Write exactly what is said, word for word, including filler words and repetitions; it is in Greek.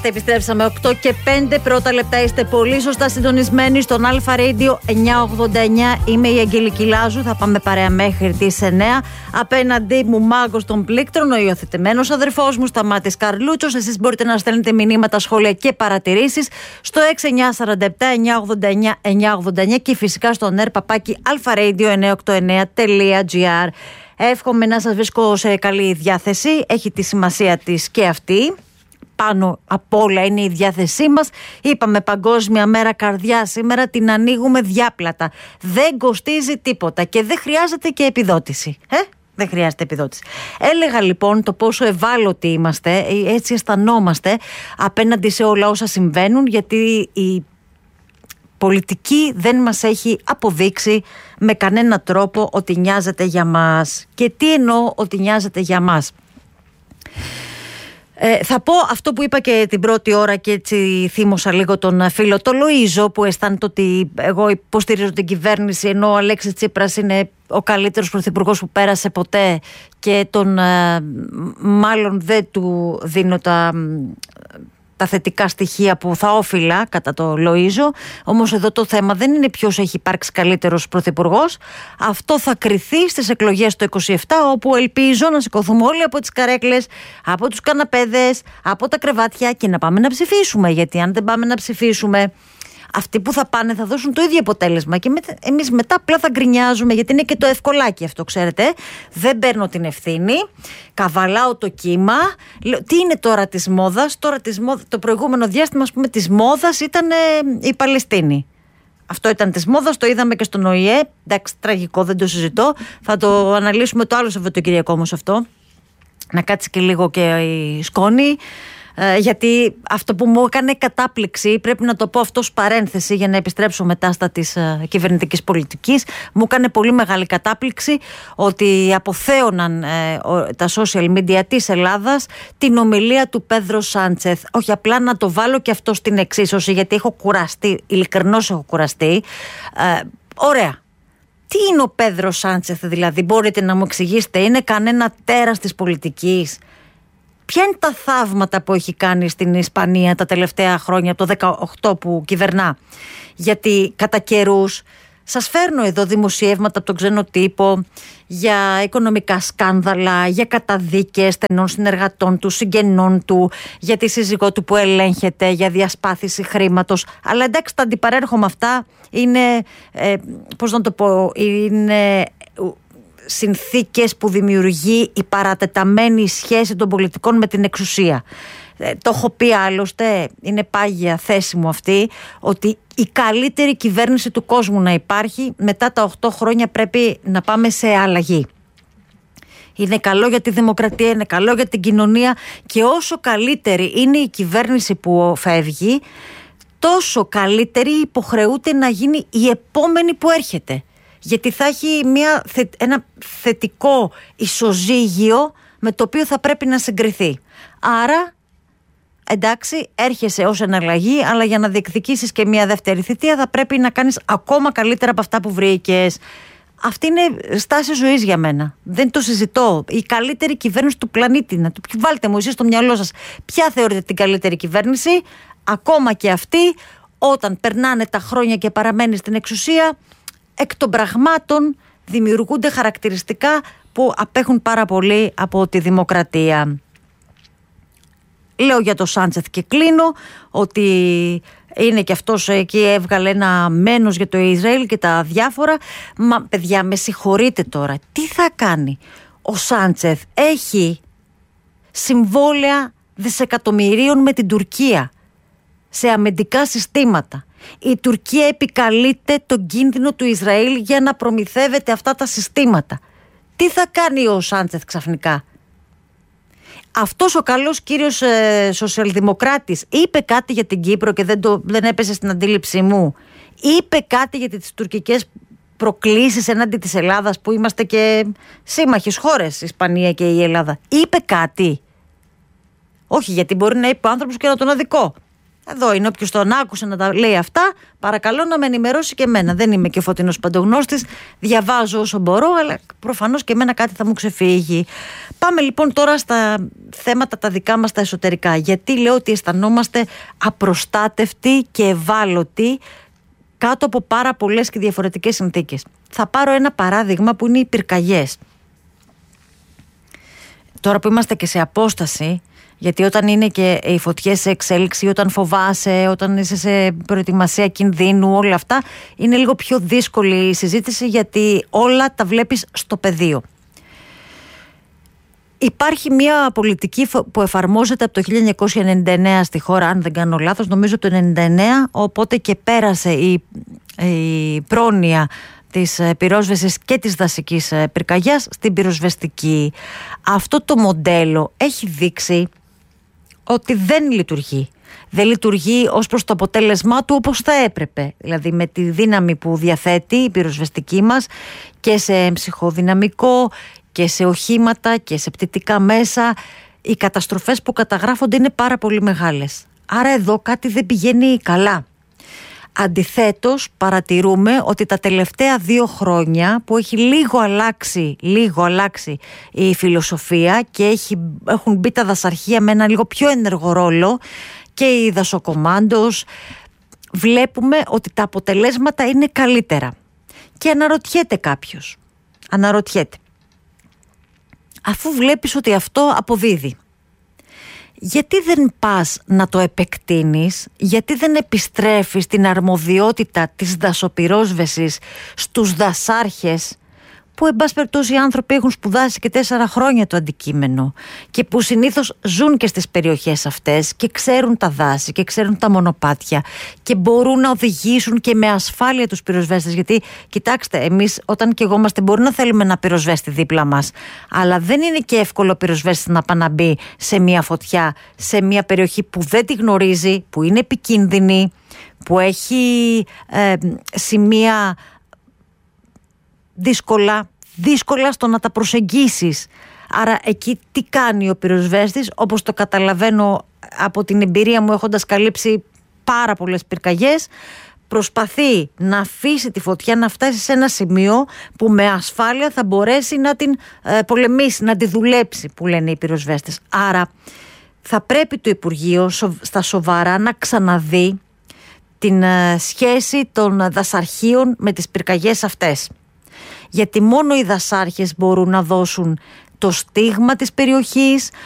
Είμαστε, επιστρέψαμε οκτώ και πέντε πρώτα λεπτά. Είστε πολύ σωστά συντονισμένοι στον Αλφα Radio εννιακόσια ογδόντα εννιά. Είμαι η Αγγελική Λάζου. Θα πάμε παρέα μέχρι τις εννιά. Απέναντί μου, μάγος των πλήκτρων, ο υιοθετημένος αδερφός μου Σταμάτης Καρλούτσος. Εσείς μπορείτε να στέλνετε μηνύματα, σχόλια και παρατηρήσεις στο έξι εννιά τέσσερα επτά εννιακόσια ογδόντα εννιά εννιακόσια ογδόντα εννιά και φυσικά στο νερ παπάκι αλφαραdio εννιακόσια ογδόντα εννιά τελεία τζι άρ. Εύχομαι να σας βρίσκω σε καλή διάθεση. Έχει τη σημασία της και αυτή. Πάνω απ' όλα είναι η διάθεσή μας. Είπαμε Παγκόσμια Μέρα Καρδιά σήμερα, την ανοίγουμε διάπλατα. Δεν κοστίζει τίποτα και δεν χρειάζεται και επιδότηση. Ε? Δεν χρειάζεται επιδότηση. Έλεγα λοιπόν το πόσο ευάλωτοι είμαστε, έτσι αισθανόμαστε απέναντι σε όλα όσα συμβαίνουν, γιατί η πολιτική δεν μας έχει αποδείξει με κανένα τρόπο ότι νοιάζεται για μας. Και τι εννοώ ότι νοιάζεται για μας? Ε, θα πω αυτό που είπα και την πρώτη ώρα και έτσι θύμωσα λίγο τον φίλο το Λοΐζο, που αισθάνεται ότι εγώ υποστηρίζω την κυβέρνηση ενώ ο Αλέξης Τσίπρας είναι ο καλύτερος πρωθυπουργός που πέρασε ποτέ και τον ε, μάλλον δεν του δίνω τα... τα θετικά στοιχεία που θα όφυλα κατά το Λοΐζο. Όμως εδώ το θέμα δεν είναι ποιος έχει υπάρξει καλύτερος πρωθυπουργός. Αυτό θα κριθεί στις εκλογές το είκοσι επτά, όπου ελπίζω να σηκωθούμε όλοι από τις καρέκλες, από τους καναπέδες, από τα κρεβάτια και να πάμε να ψηφίσουμε. Γιατί αν δεν πάμε να ψηφίσουμε, αυτοί που θα πάνε θα δώσουν το ίδιο αποτέλεσμα και εμείς μετά απλά θα γκρινιάζουμε, γιατί είναι και το ευκολάκι αυτό, ξέρετε. Δεν παίρνω την ευθύνη, καβαλάω το κύμα. Λέω, τι είναι τώρα της μόδας? Τώρα της μόδας, το προηγούμενο διάστημα, ας πούμε, της μόδας ήταν ε, η Παλαιστίνη. Αυτό ήταν της μόδας, το είδαμε και στον Ο Η Ε. Εντάξει, τραγικό, δεν το συζητώ. Θα το αναλύσουμε το άλλο Σαββατοκυριακό όμως αυτό. Να κάτσει και λίγο και η σκόνη. Ε, γιατί αυτό που μου έκανε κατάπληξη, πρέπει να το πω αυτό ως παρένθεση για να επιστρέψω μετά στα της ε, κυβερνητικής πολιτικής, μου έκανε πολύ μεγάλη κατάπληξη ότι αποθέωναν ε, ο, τα social media της Ελλάδας την ομιλία του Πέδρο Σάντσεθ. Όχι, απλά να το βάλω και αυτό στην εξίσωση, γιατί έχω κουραστεί, ειλικρινώς έχω κουραστεί. Ε, ωραία. Τι είναι ο Πέδρο Σάντσεθ δηλαδή? Μπορείτε να μου εξηγήσετε? Είναι κανένα τέρας της πολιτικής? Ποια είναι τα θαύματα που έχει κάνει στην Ισπανία τα τελευταία χρόνια, από το δεκαοκτώ που κυβερνά? Γιατί κατά καιρούς σας φέρνω εδώ δημοσιεύματα από τον ξένο τύπο για οικονομικά σκάνδαλα, για καταδίκες στενών συνεργατών του, συγγενών του, για τη σύζυγό του που ελέγχεται, για διασπάθηση χρήματος. Αλλά εντάξει, τα αντιπαρέρχομαι αυτά. Είναι, ε, πώς να το πω, είναι συνθήκες που δημιουργεί η παρατεταμένη σχέση των πολιτικών με την εξουσία. Ε, το έχω πει άλλωστε, είναι πάγια θέση μου αυτή, ότι η καλύτερη κυβέρνηση του κόσμου να υπάρχει, μετά τα οκτώ χρόνια πρέπει να πάμε σε αλλαγή. Είναι καλό για τη δημοκρατία, είναι καλό για την κοινωνία, και όσο καλύτερη είναι η κυβέρνηση που φεύγει, τόσο καλύτερη υποχρεούται να γίνει η επόμενη που έρχεται. Γιατί θα έχει μια, ένα θετικό ισοζύγιο με το οποίο θα πρέπει να συγκριθεί. Άρα, εντάξει, έρχεσαι ως εναλλαγή, αλλά για να διεκδικήσεις και μια δεύτερη θητεία θα πρέπει να κάνεις ακόμα καλύτερα από αυτά που βρήκες. Αυτή είναι στάση ζωής για μένα. Δεν το συζητώ. Η καλύτερη κυβέρνηση του πλανήτη. Να το βάλτε μου εσείς στο μυαλό σας. Ποια θεωρείτε την καλύτερη κυβέρνηση? Ακόμα και αυτή, όταν περνάνε τα χρόνια και παραμένει στην εξουσία, εκ των πραγμάτων δημιουργούνται χαρακτηριστικά που απέχουν πάρα πολύ από τη δημοκρατία. Λέω για το Σάντσεθ και κλείνω ότι είναι και αυτός εκεί, έβγαλε ένα μένος για το Ισραήλ και τα διάφορα. Μα παιδιά, με συγχωρείτε τώρα, τι θα κάνει ο Σάντσεθ? Έχει συμβόλαια δισεκατομμυρίων με την Τουρκία σε αμυντικά συστήματα. Η Τουρκία επικαλείται τον κίνδυνο του Ισραήλ για να προμηθεύεται αυτά τα συστήματα. Τι θα κάνει ο Σάντσεθ ξαφνικά? Αυτός ο καλός κύριος ε, σοσιαλδημοκράτης είπε κάτι για την Κύπρο και δεν, το, δεν έπεσε στην αντίληψή μου? Είπε κάτι για τις τουρκικές προκλήσεις εναντί της Ελλάδας, που είμαστε και σύμμαχες χώρες, η Ισπανία και η Ελλάδα? Είπε κάτι? Όχι, γιατί μπορεί να είπε ο άνθρωπος και να τον αδικό. Εδώ είναι, όποιος τον άκουσε να τα λέει αυτά, παρακαλώ να με ενημερώσει και εμένα. Δεν είμαι και φωτεινός παντογνώστης, διαβάζω όσο μπορώ, αλλά προφανώς και εμένα κάτι θα μου ξεφύγει. Πάμε λοιπόν τώρα στα θέματα τα δικά μας τα εσωτερικά. Γιατί λέω ότι αισθανόμαστε απροστάτευτοι και ευάλωτοι κάτω από πάρα πολλές και διαφορετικές συνθήκες. Θα πάρω ένα παράδειγμα που είναι οι πυρκαγιές. Τώρα που είμαστε και σε απόσταση, γιατί όταν είναι και οι φωτιές σε εξέλιξη, όταν φοβάσαι, όταν είσαι σε προετοιμασία κινδύνου, όλα αυτά, είναι λίγο πιο δύσκολη η συζήτηση, γιατί όλα τα βλέπεις στο πεδίο. Υπάρχει μια πολιτική που εφαρμόζεται από το χίλια εννιακόσια ενενήντα εννέα στη χώρα, αν δεν κάνω λάθος, νομίζω από το ενενήντα εννέα, οπότε και πέρασε η, η πρόνοια της πυρόσβεσης και της δασικής πυρκαγιάς στην πυροσβεστική. Αυτό το μοντέλο έχει δείξει ότι δεν λειτουργεί. Δεν λειτουργεί ως προς το αποτέλεσμά του όπως θα έπρεπε. Δηλαδή με τη δύναμη που διαθέτει η πυροσβεστική μας και σε ψυχοδυναμικό και σε οχήματα και σε πτυτικά μέσα, οι καταστροφές που καταγράφονται είναι πάρα πολύ μεγάλες. Άρα εδώ κάτι δεν πηγαίνει καλά. Αντιθέτως, παρατηρούμε ότι τα τελευταία δύο χρόνια που έχει λίγο αλλάξει, λίγο αλλάξει η φιλοσοφία και έχει, έχουν μπει τα δασαρχεία με ένα λίγο πιο ενεργό ρόλο και οι δασοκομάντος, βλέπουμε ότι τα αποτελέσματα είναι καλύτερα. Και αναρωτιέται κάποιος, αναρωτιέται, αφού βλέπεις ότι αυτό αποδίδει, γιατί δεν πας να το επεκτείνεις, γιατί δεν επιστρέφεις την αρμοδιότητα της δασοπυρόσβεσης στους δασάρχες, που εν πάση περιπτώσει οι άνθρωποι έχουν σπουδάσει και τέσσερα χρόνια το αντικείμενο και που συνήθως ζουν και στις περιοχές αυτές και ξέρουν τα δάση και ξέρουν τα μονοπάτια και μπορούν να οδηγήσουν και με ασφάλεια τους πυροσβέστες. Γιατί κοιτάξτε, εμείς όταν και εγώ είμαστε, μπορεί να θέλουμε ένα πυροσβέστη δίπλα μας, αλλά δεν είναι και εύκολο ο πυροσβέστης να πάει να μπει σε μια φωτιά, σε μια περιοχή που δεν τη γνωρίζει, που είναι επικίνδυνη, που έχει ε, σημεία δύσκολα, δύσκολα στο να τα προσεγγίσεις. Άρα εκεί τι κάνει ο πυροσβέστης, όπως το καταλαβαίνω από την εμπειρία μου έχοντας καλύψει πάρα πολλές πυρκαγιές, προσπαθεί να αφήσει τη φωτιά να φτάσει σε ένα σημείο που με ασφάλεια θα μπορέσει να την ε, πολεμήσει, να τη δουλέψει, που λένε οι πυροσβέστες. Άρα θα πρέπει το Υπουργείο στα σοβαρά να ξαναδεί την ε, σχέση των δασαρχείων με τις πυρκαγιές αυτές. Γιατί μόνο οι δασάρχες μπορούν να δώσουν το στίγμα της περιοχής,